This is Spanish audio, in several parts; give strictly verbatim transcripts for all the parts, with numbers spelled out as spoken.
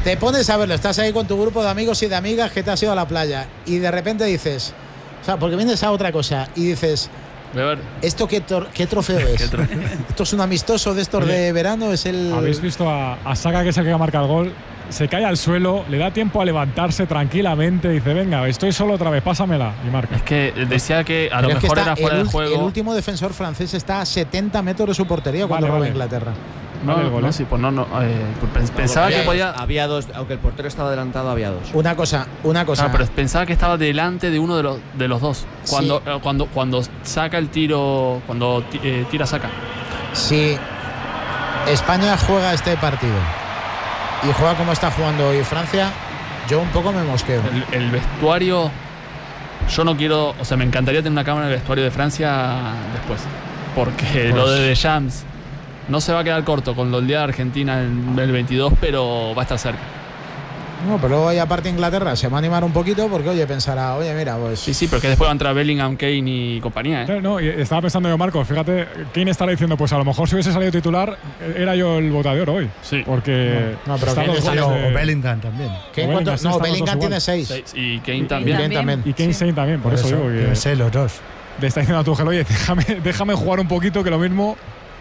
te pones a verlo, estás ahí con tu grupo de amigos y de amigas que te has ido a la playa y de repente dices, o sea, porque vienes a otra cosa y dices, ¿esto qué, qué trofeo es? ¿Qué trofeo? ¿Esto es un amistoso de estos de verano? Es el... ¿Habéis visto a, a Saka, que es el que marca el gol? Se cae al suelo, le da tiempo a levantarse tranquilamente, dice, venga, estoy solo otra vez, pásamela, y marca. Es que decía que a Pero lo mejor era fuera el, de juego. El último defensor francés está a setenta metros de su portería cuando vale, roba vale. Inglaterra. No, vale, no, sí, pues no, no eh, pensaba había, que podía. Había dos, aunque el portero estaba adelantado, había dos. Una cosa, una cosa. Ah, pero pensaba que estaba delante de uno de los, de los dos. Cuando, sí. eh, cuando, cuando saca el tiro, cuando eh, tira, saca. Si España juega este partido y juega como está jugando hoy Francia, yo un poco me mosqueo. El, el vestuario, yo no quiero, o sea, me encantaría tener una cámara en el vestuario de Francia después, porque pues, lo de Deschamps no se va a quedar corto con el día de Argentina en el veintidós, pero va a estar cerca. No, pero luego, aparte Inglaterra se va a animar un poquito porque, oye, pensará, oye, mira, pues... Sí, sí, pero que después va a entrar Bellingham, Kane y compañía, ¿eh? No, y estaba pensando yo, Marcos, fíjate, Kane estará diciendo, pues a lo mejor si hubiese salido titular, era yo el botador hoy. Sí. Porque... No, no pero Kane salió, de... o Bellingham también. Kane, Bellingham, no, Bellingham tiene seis. seis. Y Kane también. Y Kane también. Y Kane sí. también, por, por eso, eso digo que... Tiene seis los dos. Le está diciendo a Tuchel, oye, déjame, déjame jugar un poquito, que lo mismo...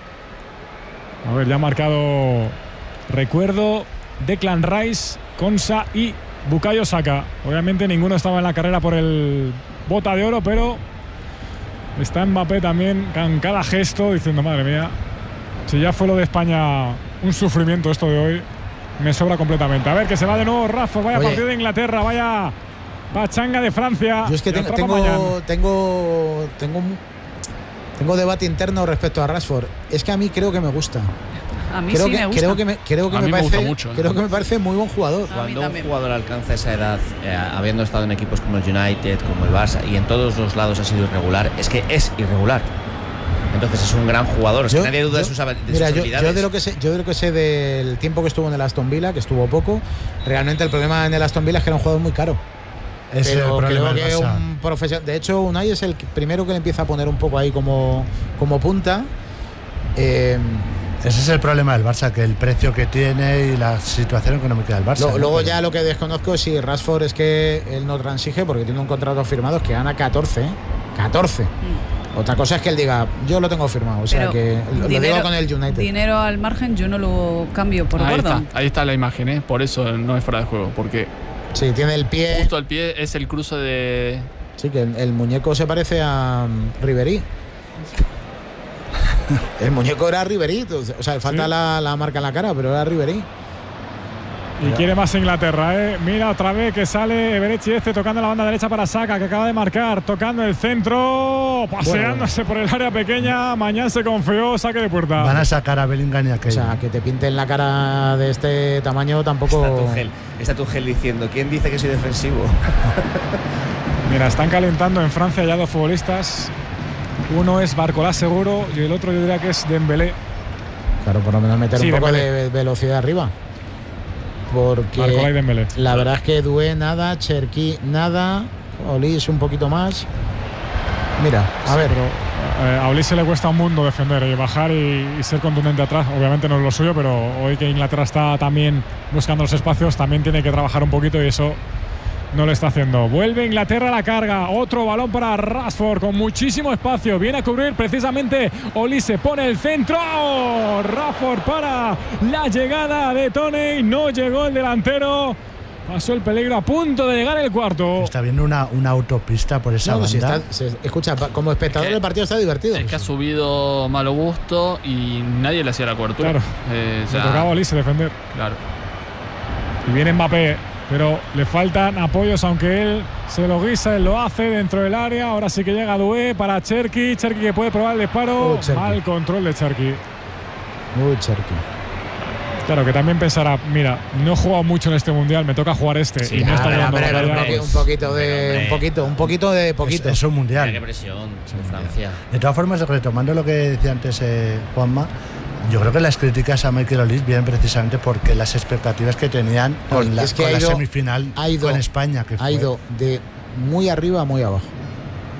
A ver, ya ha marcado, recuerdo, Declan Rice, Konsa y Bukayo Saka. Obviamente ninguno estaba en la carrera por el bota de oro, pero está Mbappé también con cada gesto diciendo, madre mía, si ya fue lo de España un sufrimiento esto de hoy, me sobra completamente. A ver, que se va de nuevo Rashford, vaya Oye. partido de Inglaterra, vaya pachanga de Francia. Yo es que tengo tengo, tengo tengo tengo debate interno respecto a Rashford. Es que a mí creo que me gusta. A mí creo sí que, me gusta. Creo que me, creo que me, me parece, mucho, ¿eh? creo que me parece muy buen jugador. Cuando un jugador alcanza esa edad, eh, habiendo estado en equipos como el United, como el Barça, y en todos los lados ha sido irregular, es que es irregular. Entonces es un gran jugador. Yo, nadie duda yo, de sus, de mira, sus yo, habilidades. Yo de, lo que sé, yo de lo que sé del tiempo que estuvo en el Aston Villa, que estuvo poco, realmente el problema en el Aston Villa es que era un jugador muy caro. Es Pero creo que un profesional. De hecho, Unai es el primero que le empieza a poner un poco ahí como, como punta. Eh, Ese es el problema del Barça, que el precio que tiene y la situación económica del Barça. Lo, ¿no? Luego Pero... ya lo que desconozco es si Rashford es que él no transige porque tiene un contrato firmado que gana catorce. ¿eh? catorce. Mm. Otra cosa es que él diga, yo lo tengo firmado. O sea, Pero que lo, dinero, lo digo con el United. Dinero al margen, yo no lo cambio por ahí Gordon. Está, ahí está la imagen, ¿eh? Por eso no es fuera de juego, porque... Sí, tiene el pie... Justo el pie es el cruce de... Sí, que el, el muñeco se parece a um, Ribéry. El muñeco era Ribéry, o sea, le falta ¿Sí? la, la marca en la cara, pero era Ribéry. Y Mira. quiere más Inglaterra, ¿eh? Mira otra vez que sale Eberechi este tocando la banda derecha para Saka, que acaba de marcar, tocando el centro, paseándose bueno. por el área pequeña. Mañana se confió, saque de puerta. Van a sacar a Bellingham y a Kane. O sea, que te pinten la cara de este tamaño tampoco. Está Tuchel, está Tuchel diciendo, ¿quién dice que soy defensivo? Mira, están calentando en Francia ya dos futbolistas. Uno es Barcola seguro y el otro yo diría que es Dembélé. Claro, por lo menos meter sí, un poco Dembélé. de velocidad arriba. Porque la verdad es que Doué nada, Cherki nada, Olís un poquito más. Mira, a sí, ver. Pero, eh, a Olís se le cuesta un mundo defender y bajar y, y ser contundente atrás. Obviamente no es lo suyo, pero hoy que Inglaterra está también buscando los espacios, también tiene que trabajar un poquito y eso no lo está haciendo. Vuelve Inglaterra a la carga. Otro balón para Rashford con muchísimo espacio. Viene a cubrir precisamente Olise. Pone el centro. Rashford para la llegada de Toney. No llegó el delantero. Pasó el peligro a punto de llegar el cuarto. Está viendo una, una autopista por esa no, banda. Si está, se, escucha, como espectador del partido está divertido. Es que ha subido malo gusto y nadie le hacía la cobertura. Claro. Eh, o sea, le tocaba a Olise defender. Claro. Y viene Mbappé. Pero le faltan apoyos, aunque él se lo guisa, él lo hace dentro del área. Ahora sí que llega Doué para Cherki. Cherki que puede probar el disparo. Uh, Mal control de Cherki. Muy Cherki. Claro, que también pensará, mira, no he jugado mucho en este mundial, me toca jugar este. Sí, y no está llevando la batalla. Un poquito de. Un poquito, un poquito de poquito. Es, es un mundial. Mira qué presión en Francia. De todas formas, retomando lo que decía antes eh, Juanma. Yo creo que las críticas a Michael Olise vienen precisamente porque las expectativas que tenían con, no, la, es que con la ido, semifinal ido, con España que ha fue. ido de muy arriba a muy abajo.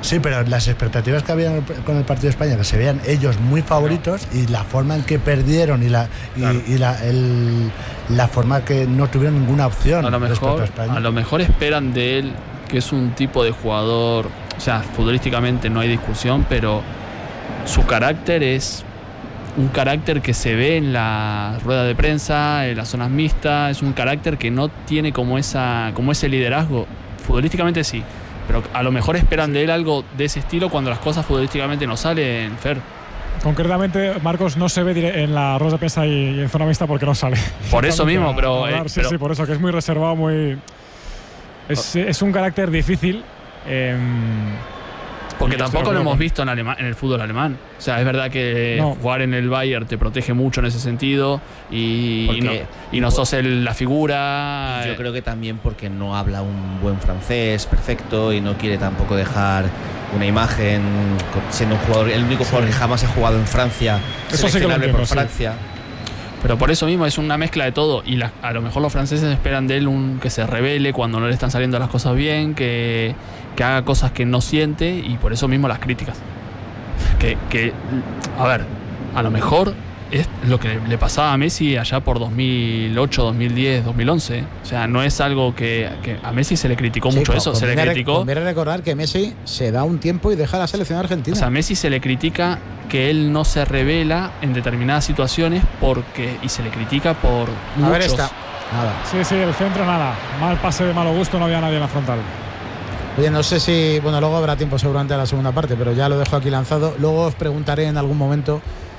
Sí, pero las expectativas que había con el partido de España, que se veían ellos muy favoritos, y la forma en que perdieron y la y, claro. y la, el, la forma que no tuvieron ninguna opción. A lo mejor, a España. A lo mejor esperan de él que es un tipo de jugador, o sea, futbolísticamente no hay discusión, pero su carácter es un carácter que se ve en la rueda de prensa, en las zonas mixtas, es un carácter que no tiene como esa como ese liderazgo. Futbolísticamente sí, pero a lo mejor esperan de él algo de ese estilo cuando las cosas futbolísticamente no salen, Fer. Concretamente, Marcos no se ve en la rueda de prensa y en zona mixta porque no sale. Por eso mismo, pero, eh, sí, pero... sí, por eso, que es muy reservado, muy... Es, es un carácter difícil. Eh, Porque tampoco lo hemos visto en, alemán, en el fútbol alemán. O sea, es verdad que no. jugar en el Bayern te protege mucho en ese sentido y, y no, y no sos el, la figura. Yo creo que también porque no habla un buen francés perfecto y no quiere tampoco dejar una imagen siendo un jugador, el único jugador sí. que jamás ha jugado en Francia, eso sí que lo entiendo, por Francia. Sí. Pero por eso mismo es una mezcla de todo y la, a lo mejor los franceses esperan de él un, que se revele cuando no le están saliendo las cosas bien, que, que haga cosas que no siente y por eso mismo las críticas. Que, que a ver, a lo mejor es lo que le pasaba a Messi allá por dos mil ocho, dos mil diez, dos mil once. O sea, no es algo que, que a Messi se le criticó sí, mucho con, eso. Se le criticó. Conviene recordar que Messi se da un tiempo y deja la selección argentina. O sea, a Messi se le critica que él no se revela en determinadas situaciones porque y se le critica por a muchos. ver esta. Nada. Sí, sí, el centro nada. Mal pase de malo gusto, no había nadie en la frontal. Oye, no sé si, bueno, luego habrá tiempo seguramente a la segunda parte, pero ya lo dejo aquí lanzado. Luego os preguntaré en algún momento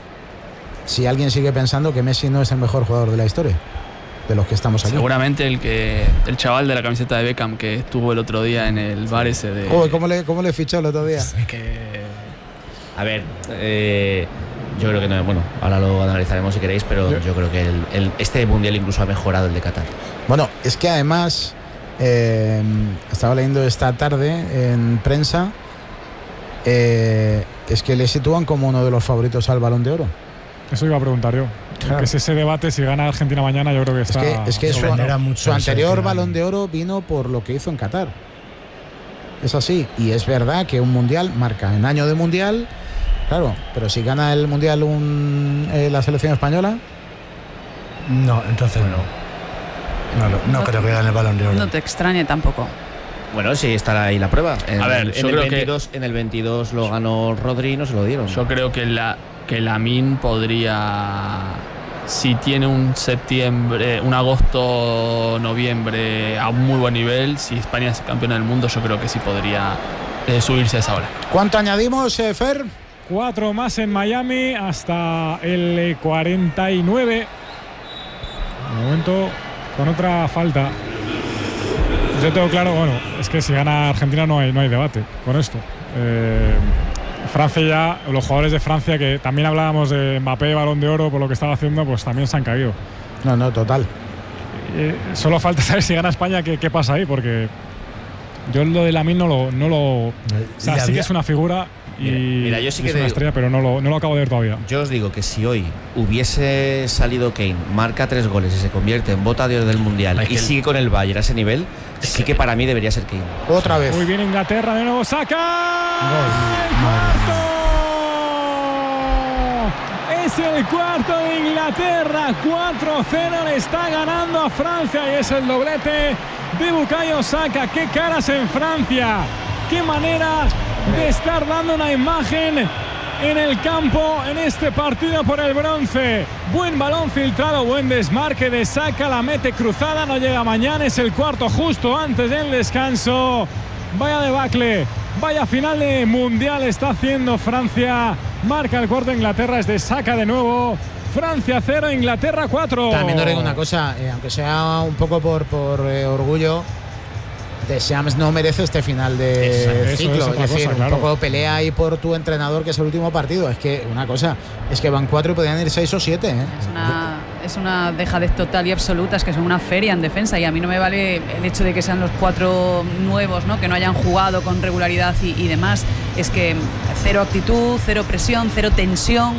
si alguien sigue pensando que Messi no es el mejor jugador de la historia, de los que estamos aquí. Seguramente el que el chaval de la camiseta de Beckham que estuvo el otro día en el bar ese de... Oh, ¿cómo le, cómo le fichó el otro día? Es que... A ver, eh, yo creo que no, bueno, ahora lo analizaremos si queréis, pero yo, yo creo que el, el, este mundial incluso ha mejorado el de Qatar. Bueno, es que además eh, estaba leyendo esta tarde en prensa, eh, es que le sitúan como uno de los favoritos al Balón de Oro. Eso iba a preguntar yo. Claro. Que es ese debate, si gana Argentina mañana, yo creo que está... Es que, es que su, su anterior Balón de Oro vino por lo que hizo en Qatar. Es así. Y es verdad que un mundial marca en año de mundial, claro, pero si gana el mundial un, eh, la selección española... No, entonces no. No, no, no, no creo que gane el Balón de Oro. No te extrañe tampoco. Bueno, sí, estará ahí la prueba. En, a ver, en, yo el creo veintidós, que... en el veintidós lo ganó Rodri y no se lo dieron. Yo creo que la... que Lamine podría, si tiene un septiembre, un agosto, noviembre a un muy buen nivel, si España es campeona del mundo, yo creo que sí podría eh, subirse a esa hora. ¿Cuánto añadimos, eh, Fer? Cuatro más en Miami hasta el cuarenta y nueve. De momento, con otra falta. Yo tengo claro, bueno, es que si gana Argentina no hay, no hay debate con esto. Eh, Francia ya, los jugadores de Francia, que también hablábamos de Mbappé, Balón de Oro, por lo que estaba haciendo, pues también se han caído. No, no, total. Eh, solo falta saber si gana España qué, qué pasa ahí, porque yo lo de Lamine no lo... No lo o sea, sí había... que es una figura y mira, mira, yo sí que es una digo, estrella, pero no lo, no lo acabo de ver todavía. Yo os digo que si hoy hubiese salido Kane, marca tres goles y se convierte en bota de oro del Mundial y sigue con el Bayern a ese nivel, sí que para mí debería ser Kane. Otra vez. Muy bien Inglaterra, de nuevo saca. ¡El cuarto! Es el cuarto de Inglaterra. cuatro cero le está ganando a Francia y es el doblete de Bukayo Saka. ¡Qué caras en Francia! ¡Qué manera de estar dando una imagen en el campo en este partido por el bronce! Buen balón filtrado, buen desmarque de Saka, la mete cruzada, no llega mañana, es el cuarto justo antes del descanso. Vaya debacle, vaya final de mundial está haciendo Francia. Marca el cuarto Inglaterra, es de Saka de nuevo. Francia cero, Inglaterra cuatro. También os digo una cosa, eh, aunque sea un poco por, por eh, orgullo, Deschamps no merece este final de eso, ciclo, eso es, es decir, cosa, claro. Un poco pelea ahí por tu entrenador, que es el último partido. Es que una cosa, es que van cuatro y podrían ir seis o siete, ¿eh? Es una, es una dejadez total y absoluta, es que son una feria en defensa y a mí no me vale el hecho de que sean los cuatro nuevos, ¿no? Que no hayan jugado con regularidad y, y demás. Es que cero actitud, cero presión, cero tensión.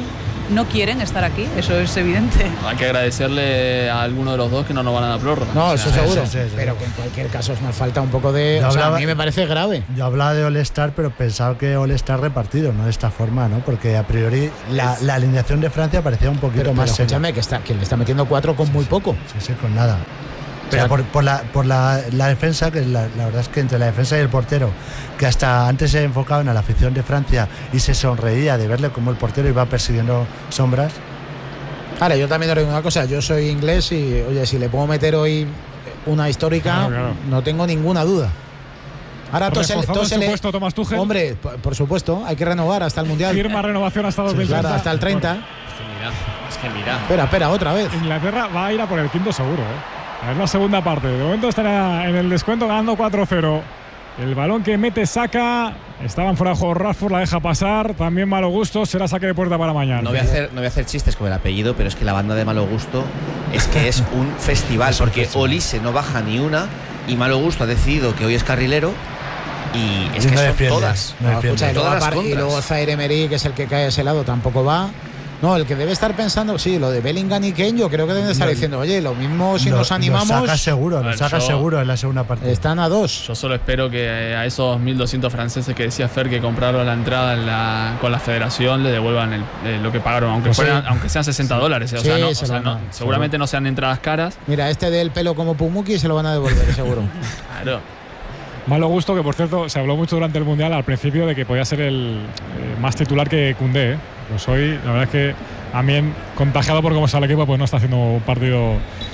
no quieren estar aquí, eso es evidente. Hay que agradecerle a alguno de los dos que no nos van a dar prórroga. No, o sea, eso seguro. sí, sí, sí. Pero que en cualquier caso nos falta un poco de. Yo O sea, hablaba- a mí me parece grave. Yo hablaba de All-Star, pero pensaba que All-Star repartido, no de esta forma, ¿no? Porque a priori la, la alineación de Francia parecía un poquito Pero, más pero seria. escúchame, que, está, que le está metiendo cuatro con muy poco. Sí, sí, con nada. Pero sea, por, por, la, por la, la defensa, que la, la verdad es que entre la defensa y el portero, que hasta antes se enfocaban a la afición de Francia y se sonreía de verle como el portero iba persiguiendo sombras. Ahora, yo también te digo una cosa, yo soy inglés y, oye, si le puedo meter hoy una histórica, Claro, claro. no tengo ninguna duda. Ahora todo se le- Reforzado todo en se su le- puesto Thomas Tuchel. Hombre, por, por supuesto, hay que renovar hasta el Mundial. Firma renovación hasta dos mil treinta. Claro, hasta el treinta. Es que mira, es que mira. Espera, espera, otra vez. Inglaterra va a ir a por el quinto seguro, ¿eh? A ver la segunda parte. De momento estará en el descuento ganando cuatro cero. El balón que mete Saka. Estaban fuera de juego. Rashford la deja pasar. También malo gusto. Será saque de puerta para mañana. No voy a hacer, no voy a hacer chistes con el apellido, pero es que la banda de Malo Gusto es que es un festival, porque Olise no baja ni una y Malo Gusto ha decidido que hoy es carrilero y es Y que no son defiende, todas. no No, defiende. escucha, y luego, Todas las aparte- y contras. luego Zaire Emery, que es el que cae a ese lado, tampoco va. No, el que debe estar pensando, sí, lo de Bellingham y Kane, yo creo que deben estar No, diciendo, oye, lo mismo si Lo- nos animamos, Lo saca seguro, A lo ver, saca yo- seguro en la segunda parte. están a dos. Yo solo espero que a esos mil doscientos franceses que decía Fer que compraron la entrada en la- con la federación le devuelvan el- eh, lo que pagaron, aunque, Pues fueran, sí. aunque sean sesenta dólares. eh, o Sí, sea, no, o se sea, lo no- van a- seguramente no sean entradas caras. Mira, este del pelo como Pumuki se lo van a devolver, seguro. Claro. Malo gusto, que por cierto se habló mucho durante el Mundial al principio de que podía ser el eh, más titular que Koundé. ¿eh? Pues hoy, la verdad es que también contagiado por cómo está el equipo, pues no está haciendo un partido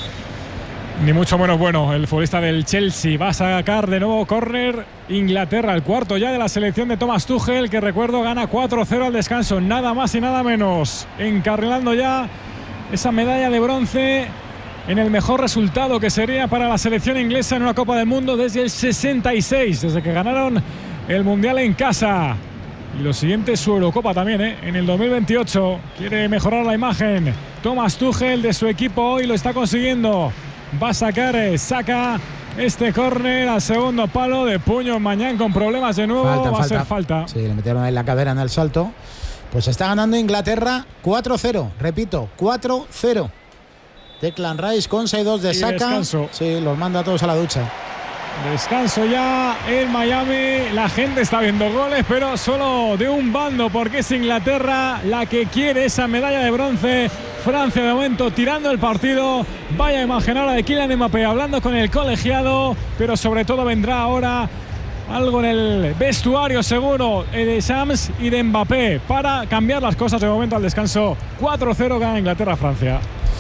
ni mucho menos bueno. El futbolista del Chelsea va a sacar de nuevo córner. Inglaterra, el cuarto ya de la selección de Thomas Tuchel, que recuerdo gana cuatro cero al descanso. Nada más y nada menos. Encarrilando ya esa medalla de bronce en el mejor resultado que sería para la selección inglesa en una Copa del Mundo desde el sesenta y seis, desde que ganaron el Mundial en casa. Y lo siguiente es su Eurocopa también, ¿eh? En el dos mil veintiocho. Quiere mejorar la imagen Thomas Tuchel de su equipo, hoy lo está consiguiendo. Va a sacar, eh, saca este córner al segundo palo de puño. Mañana con problemas de nuevo, Falta, va a falta. ser falta. Sí, le metieron ahí la cadera en el salto. Pues está ganando Inglaterra cuatro cero. Repito, cuatro cero. Declan Rice con seis dos de Y Saka. descanso. Sí, los manda a todos a la ducha. Descanso ya en Miami. La gente está viendo goles, pero solo de un bando, porque es Inglaterra la que quiere esa medalla de bronce. Francia de momento tirando el partido. Vaya imagen ahora de Kylian Mbappé hablando con el colegiado, pero sobre todo vendrá ahora algo en el vestuario seguro de Shams y de Mbappé para cambiar las cosas. De momento al descanso cuatro cero gana Inglaterra-Francia.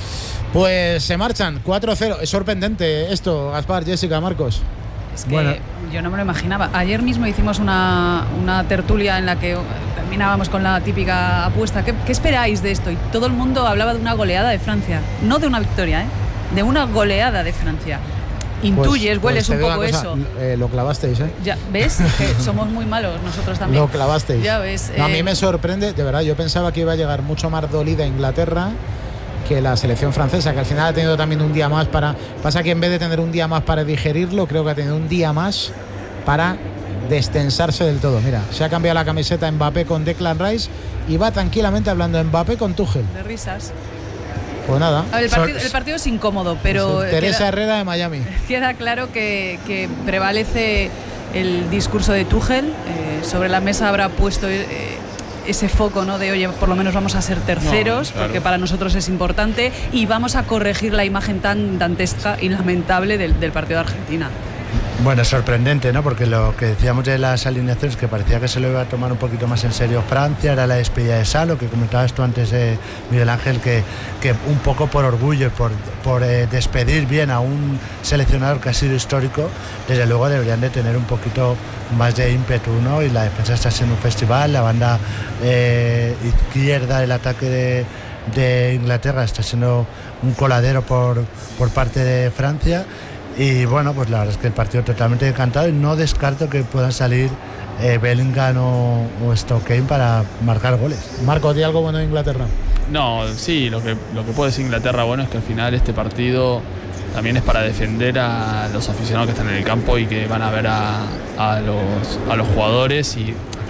Pues se marchan cuatro cero. Es sorprendente esto, Gaspar, Jessica, Marcos. Es que Bueno. yo no me lo imaginaba. Ayer mismo hicimos una, una tertulia en la que terminábamos con la típica apuesta. ¿Qué, ¿Qué esperáis de esto? Y todo el mundo hablaba de una goleada de Francia. No de una victoria, ¿eh? De una goleada de Francia. Intuyes, Pues- hueles pues te un digo poco una eso. cosa, eh, lo clavasteis, ¿eh? Ya, ¿ves? Que somos muy malos nosotros también. Lo clavasteis. Ya ves. No, a eh, mí me sorprende, de verdad, yo pensaba que iba a llegar mucho más dolida Inglaterra que la selección francesa, que al final ha tenido también un día más para... Pasa que en vez de tener un día más para digerirlo, creo que ha tenido un día más para destensarse del todo. Mira, se ha cambiado la camiseta Mbappé con Declan Rice y va tranquilamente hablando de Mbappé con Tuchel. De risas. Pues nada, A ver, el, partido, el partido es incómodo, pero Teresa queda, Herrera de Miami. queda claro que, que prevalece el discurso de Tuchel. Eh, sobre la mesa habrá puesto eh, ese foco, ¿no? De oye, por lo menos vamos a ser terceros, No, claro. porque para nosotros es importante, y vamos a corregir la imagen tan dantesca y lamentable del, del partido de Argentina. Bueno, sorprendente, ¿no? Porque lo que decíamos de las alineaciones, que parecía que se lo iba a tomar un poquito más en serio Francia, era la despedida de Salo, que comentabas tú antes, eh, Miguel Ángel, que, que un poco por orgullo y por, por eh, despedir bien a un seleccionador que ha sido histórico, desde luego deberían de tener un poquito más de ímpetu, ¿no? Y la defensa está siendo un festival, la banda eh, izquierda del ataque de, de Inglaterra está siendo un coladero por, por parte de Francia. Y bueno, pues la verdad es que el partido totalmente decantado, y no descarto que puedan salir eh, Bellingham o, o Stockane para marcar goles. Marcos, di algo bueno de Inglaterra. No, sí, lo que, lo que puede decir Inglaterra, bueno, es que al final este partido también es para defender a los aficionados que están en el campo y que van a ver a, a, los, a los jugadores, y al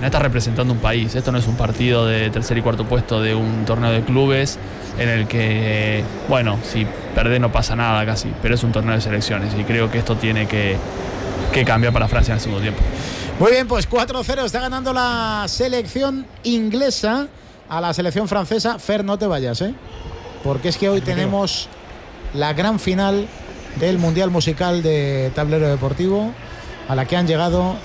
final estás representando un país. Esto no es un partido de tercer y cuarto puesto de un torneo de clubes en el que, bueno, si perdés no pasa nada casi, pero es un torneo de selecciones y creo que esto tiene que, que cambiar para Francia en el segundo tiempo. Muy bien, pues cuatro cero está ganando la selección inglesa a la selección francesa. Fer, no te vayas, ¿eh? Porque es que hoy tenemos la gran final del Mundial Musical de Tablero Deportivo, a la que han llegado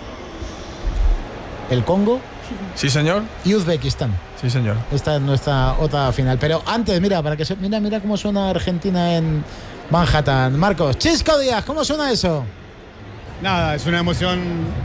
el Congo, sí señor, y Uzbekistán. Sí señor. Esta es nuestra otra final. Pero antes, mira, para que se, mira, mira cómo suena Argentina en Manhattan. Marcos, Chisco Díaz, ¿cómo suena eso? Nada, es una emoción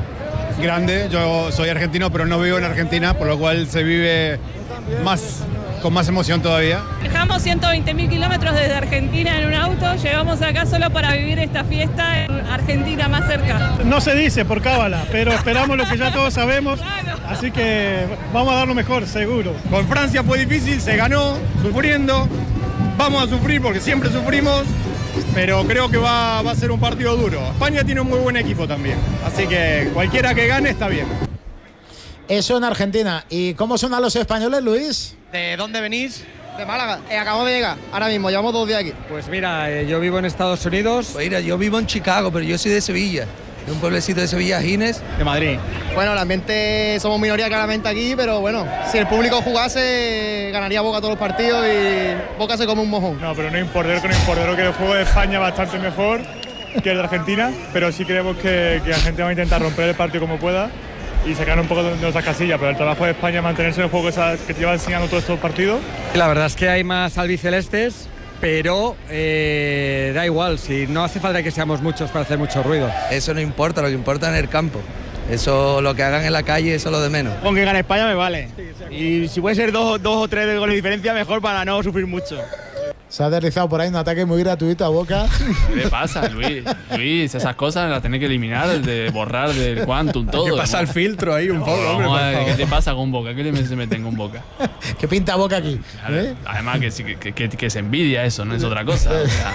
grande. Yo soy argentino, pero no vivo en Argentina, por lo cual se vive más, con más emoción todavía. Dejamos ciento veinte mil kilómetros desde Argentina en un auto, llegamos acá solo para vivir esta fiesta en Argentina más cerca. No se dice por cábala, pero esperamos lo que ya todos sabemos, así que vamos a dar lo mejor, seguro. Con Francia fue difícil, se ganó, sufriendo, vamos a sufrir porque siempre sufrimos, pero creo que va, va a ser un partido duro. España tiene un muy buen equipo también, así que cualquiera que gane está bien. Eso en Argentina. ¿Y cómo son a los españoles, Luis? ¿De dónde venís? De Málaga. Eh, acabamos de llegar. Ahora mismo, llevamos dos días aquí. Pues mira, eh, yo vivo en Estados Unidos. Pues mira, yo vivo en Chicago, pero yo soy de Sevilla. De un pueblecito de Sevilla, Gines. De Madrid. Bueno, el ambiente, somos minoría claramente aquí, pero bueno, si el público jugase, ganaría Boca todos los partidos y Boca se come un mojón. No, pero no importa, no importa. Creo que el juego de España es bastante mejor que el de Argentina, pero sí creemos que, que Argentina va a intentar romper el partido como pueda y sacar un poco de nuestras casillas, pero el trabajo de España es mantenerse en el juego que, que te lleva enseñando todos estos partidos. La verdad es que hay más albicelestes, pero eh, da igual, si no hace falta que seamos muchos para hacer mucho ruido. Eso no importa, lo que importa es en el campo. Eso, lo que hagan en la calle, eso es lo de menos. Con que gane España me vale. Y si puede ser dos, dos o tres de goles de diferencia, mejor para no sufrir mucho. Se ha aterrizado por ahí un ataque muy gratuito a Boca. ¿Qué le pasa, Luis? Luis, esas cosas las tenés que eliminar, de borrar del Quantum, todo. ¿Qué pasa el filtro ahí un poco, hombre? Vamos a ver, ¿qué te pasa con Boca? ¿Qué le se meten con Boca? ¿Qué pinta Boca aquí? ¿Eh? Además que, que, que, que se envidia eso, no es otra cosa. O sea.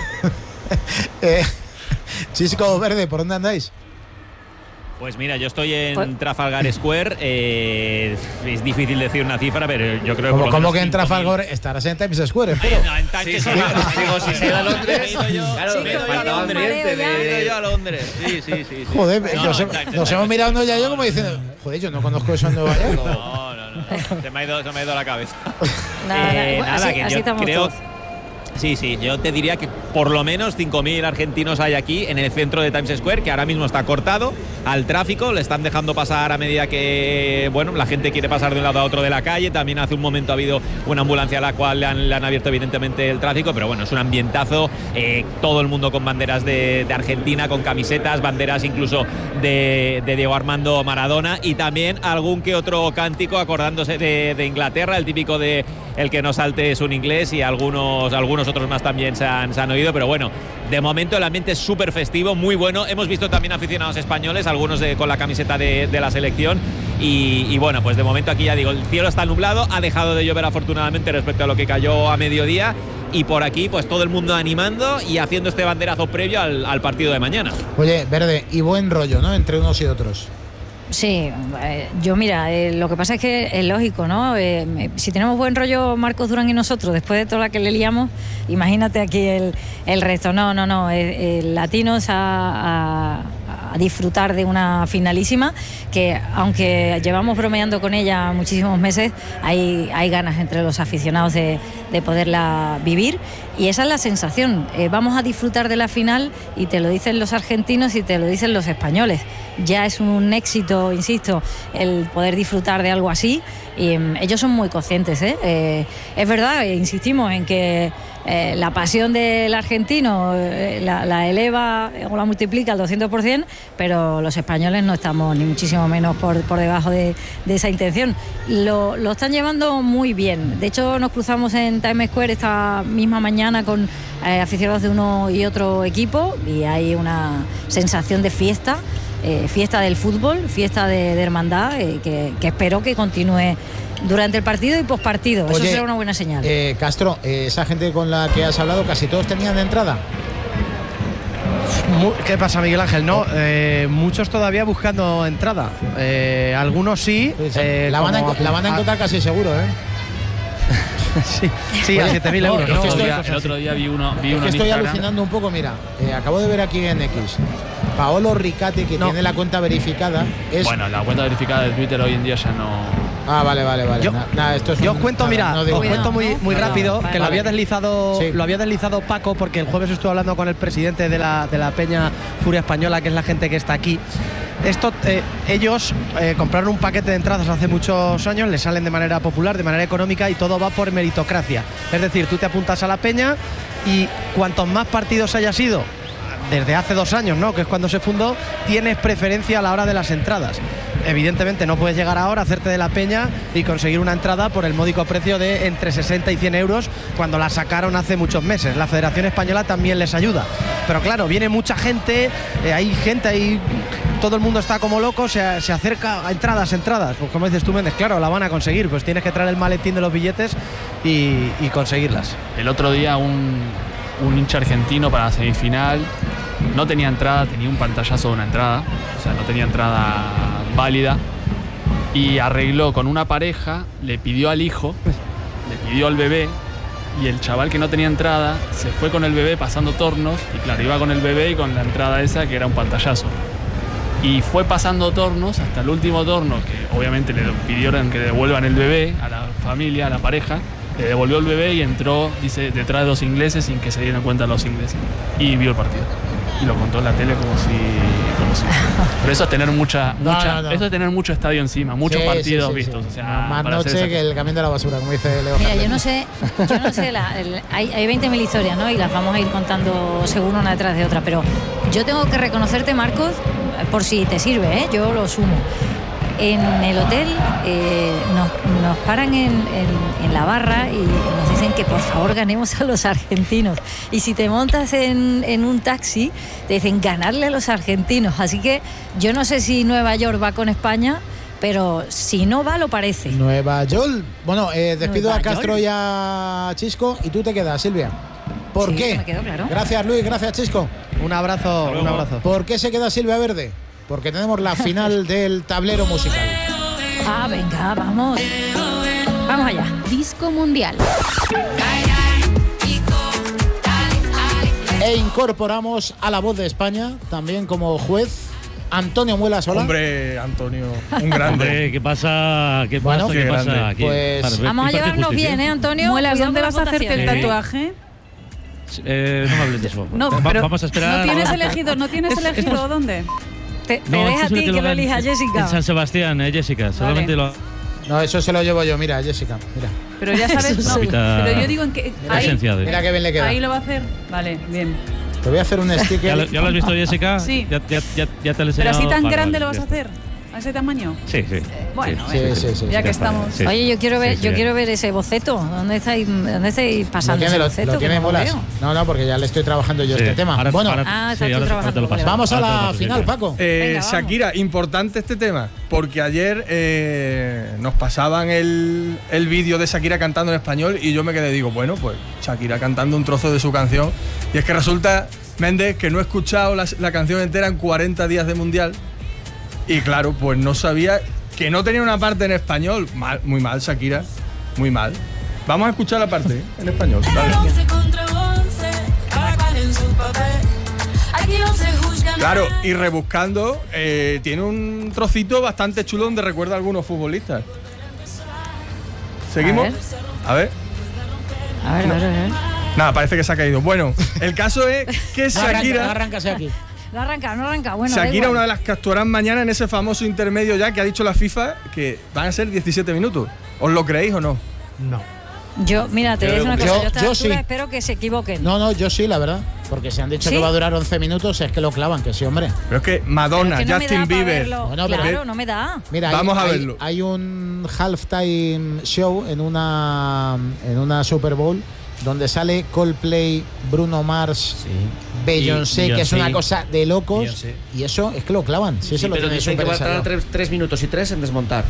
eh, Chisco Verde, ¿por dónde andáis? Pues mira, yo estoy en Trafalgar Square. Eh, es difícil decir una cifra, pero yo creo que. ¿Cómo, ¿cómo que en Trafalgar estarás en Times Square? Espero. No, en Times Square. Digo, si se va a Londres. Claro, me faltaba un ambiente. Me he ido yo a Londres. Sí, sí, sí. Joder, nos, nos hemos mirado ya yo como diciendo, joder, yo no conozco eso en Nueva York. No, no, no. Se me ha ido, se me ha ido la cabeza. Nada, eh, bueno, nada, así, que así yo creo. Todos. Sí, sí, yo te diría que por lo menos cinco mil argentinos hay aquí en el centro de Times Square, que ahora mismo está cortado al tráfico, le están dejando pasar a medida que, bueno, la gente quiere pasar de un lado a otro de la calle. También hace un momento ha habido una ambulancia a la cual le han, le han abierto evidentemente el tráfico, pero bueno, es un ambientazo, eh, todo el mundo con banderas de, de Argentina, con camisetas, banderas incluso de, de Diego Armando Maradona, y también algún que otro cántico acordándose de, de Inglaterra, el típico de el que no salte es un inglés, y algunos, algunos otros más también se han, se han oído, pero bueno, de momento el ambiente es súper festivo, muy bueno. Hemos visto también aficionados españoles, algunos de, con la camiseta de, de la selección, y, y bueno, pues de momento aquí ya digo, el cielo está nublado, ha dejado de llover afortunadamente respecto a lo que cayó a mediodía, y por aquí pues todo el mundo animando y haciendo este banderazo previo al, al partido de mañana. Oye, Verde, y buen rollo, ¿no?, entre unos y otros. Sí, eh, yo mira, eh, lo que pasa es que es lógico, ¿no? Eh, si tenemos buen rollo Marcos Durán y nosotros, después de toda la que le liamos, imagínate aquí el, el resto. No, no, no, eh, eh, latinos a, a, a disfrutar de una finalísima, que aunque llevamos bromeando con ella muchísimos meses, hay, hay ganas entre los aficionados de, de poderla vivir, y esa es la sensación. Eh, vamos a disfrutar de la final, y te lo dicen los argentinos y te lo dicen los españoles. Ya es un éxito, insisto, el poder disfrutar de algo así, y um, ellos son muy conscientes, ¿eh? Eh, es verdad, eh, insistimos en que eh, la pasión del argentino eh, la, la eleva o la multiplica al doscientos por ciento, pero los españoles no estamos ni muchísimo menos por, por debajo de, de esa intención. Lo, lo están llevando muy bien. De hecho, nos cruzamos en Times Square esta misma mañana con eh, aficionados de uno y otro equipo, y hay una sensación de fiesta. Eh, fiesta del fútbol, fiesta de, de hermandad, eh, que, que espero que continúe durante el partido y pospartido. Eso será una buena señal. Eh, Castro, eh, esa gente con la que has hablado, ¿casi todos tenían entrada? ¿Qué pasa, Miguel Ángel? No, eh, muchos todavía buscando entrada. Eh, algunos sí. Sí, sí. Eh, la, van a, como la van a encontrar casi seguro, ¿eh? sí, sí, a siete mil euros. No, ¿no? el, otro día, el otro día vi uno. Vi es uno que en estoy Instagram. alucinando un poco, mira. Eh, acabo de ver aquí en X. Paolo Ricati, que No. tiene la cuenta verificada. Es... Bueno, la cuenta verificada de Twitter hoy en día ya no. Ah, vale, vale, vale. Yo, Na- nada, esto es yo un- os cuento, nada, mira, no os digo cuento nada. muy, muy Nada. rápido Vale, que lo vale. había deslizado, Sí. lo había deslizado Paco, porque el jueves estuve hablando con el presidente de la, de la Peña Furia Española, que es la gente que está aquí. Esto, eh, ellos eh, compraron un paquete de entradas hace muchos años, les salen de manera popular, de manera económica, y todo va por meritocracia. Es decir, tú te apuntas a la Peña y cuantos más partidos hayas ido, desde hace dos años, ¿no?, que es cuando se fundó, tienes preferencia a la hora de las entradas. Evidentemente no puedes llegar ahora, hacerte de la Peña y conseguir una entrada por el módico precio de entre sesenta y cien euros cuando la sacaron hace muchos meses. La Federación Española también les ayuda. Pero claro, viene mucha gente, eh, hay gente ahí, todo el mundo está como loco, se, se acerca a entradas, entradas. Pues como dices tú, Méndez, claro, la van a conseguir. Pues tienes que traer el maletín de los billetes y, y conseguirlas. El otro día un, un hincha argentino para la semifinal no tenía entrada, tenía un pantallazo de una entrada, o sea, no tenía entrada válida, y arregló con una pareja, le pidió al hijo, le pidió al bebé, y el chaval que no tenía entrada se fue con el bebé pasando tornos, y claro, iba con el bebé y con la entrada esa que era un pantallazo. Y fue pasando tornos hasta el último torno, que obviamente le pidieron que le devuelvan el bebé a la familia, a la pareja. Le devolvió el bebé y entró, dice, detrás de los ingleses sin que se dieran cuenta los ingleses. Y vio el partido. Y lo contó en la tele como si... Como si pero eso es tener mucha... No, mucha no, no. Eso es tener mucho estadio encima, muchos Sí, partidos sí, sí, vistos. sí. O sea, Más para hacer noche esa que cosa. el camión de la basura, como dice Leo. Mira, Harlem. yo no sé, yo no sé, la- el- hay, hay veinte mil historias, ¿no? Y las vamos a ir contando seguro una detrás de otra, pero yo tengo que reconocerte, Marcos, por si te sirve, ¿eh? Yo lo sumo. En el hotel eh, nos, nos paran en, en- en la barra y nos dicen que por favor ganemos a los argentinos. Y si te montas en, en un taxi, te dicen ganarle a los argentinos. Así que yo no sé si Nueva York va con España, pero si no va, lo parece. Nueva York. Bueno, eh, despido Nueva a Castro York. y a Chisco y tú te quedas, Silvia. ¿Por Sí, qué? me quedo claro. Gracias, Luis. Gracias, Chisco. Un abrazo, un abrazo. ¿Por qué se queda Silvia Verde? Porque tenemos la final del tablero musical. Ah, venga, vamos. Vamos allá. Disco Mundial. E incorporamos a la voz de España, también como juez, Antonio Muelas. Hola. Hombre, Antonio, un grande. Hombre, ¿qué pasa? ¿Qué Bueno, pasa? ¿Qué qué pasa? grande. Aquí? Pues- Para ver- Vamos a imparte llevarnos justicia. bien, ¿eh, Antonio? Muelas, Cuidado ¿dónde con vas las a hacerte el votaciones. tatuaje? Eh, no me hables de eso. No, Va- pero vamos a esperar. ¿No tienes vamos a- elegido? ¿No tienes Es- elegido esto- dónde? Te, te No, deja esto a es lo ti que que lo hagan elija En Jessica. San Sebastián, eh, Jessica. Solamente lo. No, eso se lo llevo yo. Mira, Jessica. Mira. Pero ya sabes, no, Cita pero yo digo en que la ahí, esencia de- Mira qué bien le queda. ahí lo va a hacer. Vale, bien. Te voy a hacer un sticker. ¿Ya lo, ya lo has visto, Jessica? Sí. Ya, ya, ya, ya te lo he Pero enseñado. así tan Vale, grande vale, lo vas ya a está. hacer, a ese tamaño. Sí, sí. Bueno, Sí, sí, sí, ya sí. que estamos. Sí. Oye, yo quiero ver, Sí, yo sí. quiero ver ese boceto. ¿Dónde estáis, dónde estáis Lo pasando tiene, ese lo, boceto? lo tiene Que no lo Molas. veo. No, no, porque ya le estoy trabajando yo Sí. este tema. Ahora- bueno, ahora- Ah, sí, estás tú ahora- trabajando. ahora te lo Vale, paso. vamos a Ahora te lo la paso, final, sí. Paco. Eh, Venga, vamos. Shakira, importante este tema, porque ayer eh, nos pasaban el, el vídeo de Shakira cantando en español y yo me quedé, digo, bueno, pues Shakira cantando un trozo de su canción. Y es que resulta, Méndez, que no he escuchado la, la canción entera en cuarenta días de Mundial y claro, pues no sabía que no tenía una parte en español. Mal, muy mal, Shakira, muy mal. Vamos a escuchar la parte ¿eh? en español. Dale. Claro, y rebuscando, eh, tiene un trocito bastante chulo donde recuerda a algunos futbolistas. ¿Seguimos? A ver. A ver, a ver, a ver. Nada, parece que se ha caído. Bueno, el caso es que No arranca, no Shakira, arrancase aquí. No arranca, no arranca. Bueno, da Shakira, igual. una de las que actuarán mañana en ese famoso intermedio ya que ha dicho la FIFA que van a ser diecisiete minutos. ¿Os lo creéis o no? No. Yo, mira, te voy a decir una cosa. Yo- Yo, a esta yo altura sí. espero que se equivoquen. No, no, yo sí, la verdad. Porque si han dicho ¿Sí? que va a durar once minutos, es que lo clavan, que sí, hombre. Pero es que Pero Madonna, es que no me da Justin pa' Bieber. verlo. Bueno, pero- claro, no me da. Mira, Vamos hay, a hay- verlo. Hay un halftime show en una, en una Super Bowl donde sale Coldplay, Bruno Mars, Beyoncé, Y que es Beyoncé. una cosa de locos. Beyoncé. Y eso es que lo clavan. Si Sí, eso lo pero tiene dicen que súper va a tardar ensayado. tres, tres minutos y tres en desmontar.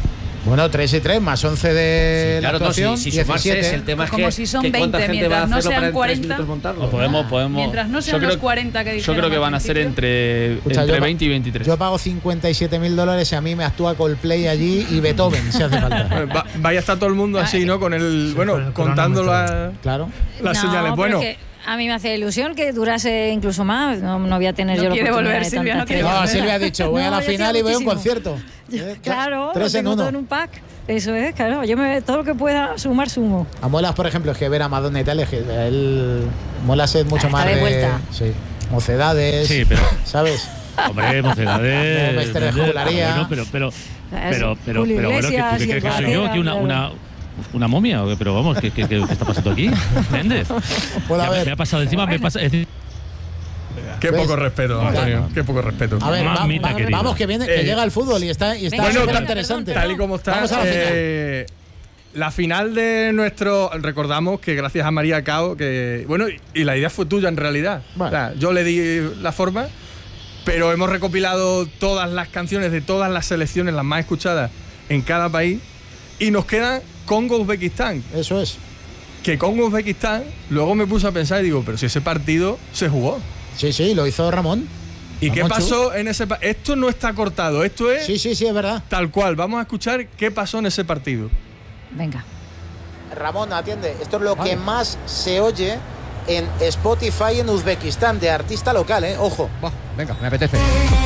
Bueno, tres y tres más once de Sí, claro, la actuación, no, si, si sumarse diecisiete. es el tema es Como que, si son que cuánta veinte, gente va a mientras no hacerlo sean para en tres cuarenta. minutos montarlo. Podemos, podemos. Mientras no sean yo los creo, cuarenta que Yo dijeron creo que al van a ser principio. entre, Escucha, entre yo pa- veinte y veintitrés. Yo pago cincuenta y siete mil dólares y a mí me actúa Coldplay allí y Beethoven, si hace falta. Va- vaya a estar todo el mundo así, ¿no? Con el, bueno, con el contando cronómetro. la- Claro. las No, señales. pero Bueno, que a mí me hace ilusión que durase incluso más. No, no voy a tener No yo la quiere oportunidad volver, de Silvia, tanta no quiere estrella. No, Silvia ha dicho, voy No, a la yo quiero final y voy a un muchísimo. concierto. Eh, Claro, lo tres en tengo todo uno. en un pack. Eso es, claro. Yo me, todo lo que pueda sumar, sumo. A Molas, por ejemplo, es que ver a Madonna y tal, es que él. Molas es mucho Ah, más está de vuelta. Sí. Mocedades. Sí, pero. ¿Sabes? Hombre, mocedades. No, Mister de jugularía. Bueno, pero, pero, Ah, pero, sí. pero, Julio pero, bueno, ¿qué, Iglesias ¿tú y qué el crees que soy yo? Guardera, ¿Aquí una, claro. una, una momia? ¿O qué? Pero vamos, ¿qué, qué, qué, qué está pasando aquí? Méndez. Puede Ya me, haber. me ha pasado encima, me pasa. Es decir, qué ¿Ves? poco respeto, Antonio. Qué poco respeto. A ver, va- Mamita va- querida. vamos, que viene, que Eh, llega el fútbol y está, y está Venga, Bueno, súper tal, interesante. tal y como está, Vamos a la final. eh, la final de nuestro. Recordamos que gracias a María Cao, que. Bueno, y, y la idea fue tuya en realidad. Bueno. O sea, yo le di la forma, pero hemos recopilado todas las canciones de todas las selecciones, las más escuchadas en cada país, y nos queda Congo-Uzbekistán. Eso es. Que Congo-Uzbekistán, luego me puse a pensar y digo, pero si ese partido se jugó. Sí, sí, lo hizo Ramón. ¿Y qué Ramón Chu. pasó en ese partido? Esto no está cortado, esto es Sí, sí, sí, es verdad. tal cual. Vamos a escuchar qué pasó en ese partido. Venga. Ramón, atiende. Esto es lo que más se oye en Spotify en Uzbekistán, de artista local, ¿eh? Ojo. Venga, me apetece.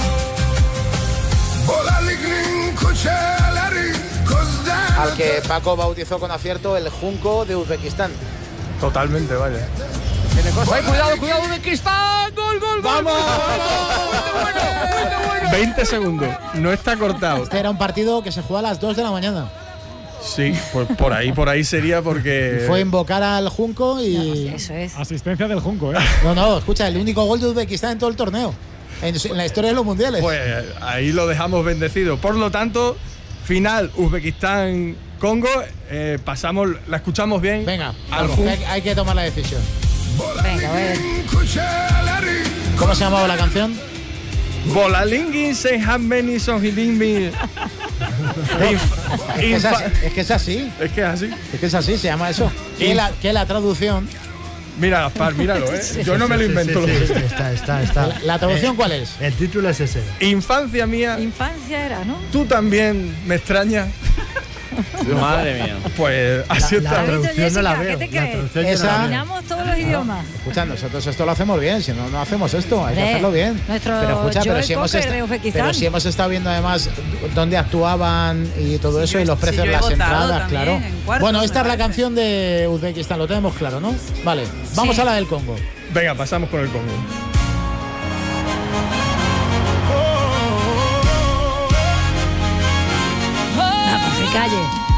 Al que Paco bautizó con acierto el Junco de Uzbekistán. Totalmente, vaya. ¡Ay, cuidado, cuidado, Uzbekistán! ¡Gol, gol, gol! ¡Vamos! ¡Vamos! veinte segundos. No está cortado. Este era un partido que se jugó a las dos de la mañana. Sí, pues por ahí, por ahí sería porque. Fue invocar al Junco y. Eso es. Asistencia del Junco, ¿eh? No, no, escucha, el único gol de Uzbekistán en todo el torneo. En, en la historia de los mundiales. Pues ahí lo dejamos bendecido. Por lo tanto, final Uzbekistán-Congo. Eh, pasamos, la escuchamos bien. Venga, al vamos, Jun- hay, hay que tomar la decisión. Venga, a ver. ¿Cómo se llamaba la canción? Bolalingin se hameni sonhilingmi. Es que es así. Es que es así. Es que es así. Es que es así, se llama eso. Que la, que la traducción. Mira, Gaspar, míralo, ¿eh? Yo no me lo Sí, sí, invento. sí, lo sí, que- está, está, está. ¿La, la traducción cuál es? El título es ese. Infancia mía, Infancia era, ¿no? tú también me extrañas. Madre mía. Pues así La, está. la ¿Has visto, traducción no la Jessica? veo. ¿Qué te La crees? traducción yo no Esa- la veo. Dominamos todos los idiomas. Escucha, nosotros esto lo hacemos bien, si no, no hacemos esto, hay que Hombre, hacerlo bien. nuestro pero escucha, pero Joel si, hemos Cocker esta- de Uzbekistán. pero si hemos estado viendo además dónde actuaban y todo eso, y los si precios yo de he las votado entradas, también, claro. en cuartos, Bueno, me esta es la parece. canción de Uzbekistán, lo tenemos claro, ¿no? Vale, vamos Sí. a la del Congo. Venga, pasamos con el Congo. Ah, pues que calle.